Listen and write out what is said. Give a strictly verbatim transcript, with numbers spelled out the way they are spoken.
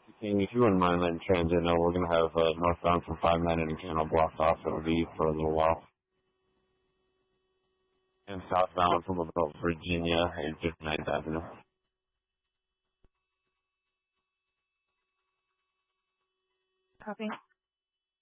King, if you wouldn't mind letting transit know, we're going to have uh, northbound from five ninety channel blocked off. It'll be for a little while. And southbound from about Virginia and fifty-ninth Avenue. Copy.